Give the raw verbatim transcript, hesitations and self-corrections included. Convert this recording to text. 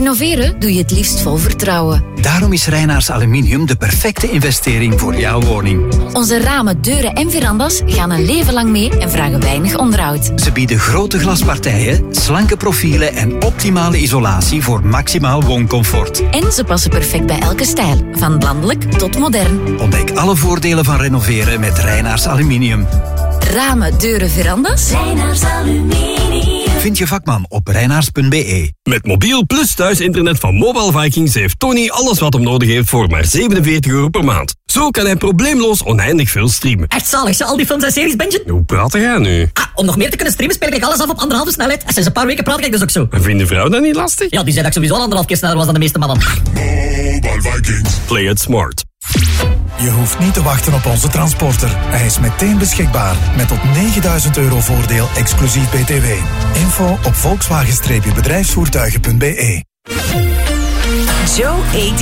Renoveren doe je het liefst vol vertrouwen. Daarom is Reinaars Aluminium de perfecte investering voor jouw woning. Onze ramen, deuren en verandas gaan een leven lang mee en vragen weinig onderhoud. Ze bieden grote glaspartijen, slanke profielen en optimale isolatie voor maximaal wooncomfort. En ze passen perfect bij elke stijl, van landelijk tot modern. Ontdek alle voordelen van renoveren met Reinaars Aluminium. Ramen, deuren, verandas. Reinaars Aluminium. Vind je vakman op reinaars punt be. Met mobiel plus thuisinternet van Mobile Vikings heeft Tony alles wat hem nodig heeft voor maar zevenenveertig euro per maand. Zo kan hij probleemloos oneindig veel streamen. Echt zalig, zo al die films en series, Benji. Hoe praat jij nu? Ah, om nog meer te kunnen streamen speel ik alles af op anderhalve snelheid. En sinds een paar weken praat ik dus ook zo. En vindt de vrouw dat niet lastig? Ja, die zei dat ik sowieso al anderhalf keer sneller was dan de meeste mannen. Mobile Vikings. Play it smart. Je hoeft niet te wachten op onze transporter. Hij is meteen beschikbaar met tot negenduizend euro voordeel exclusief B T W. Info op volkswagen bedrijfsvoertuigen punt be. Joe eet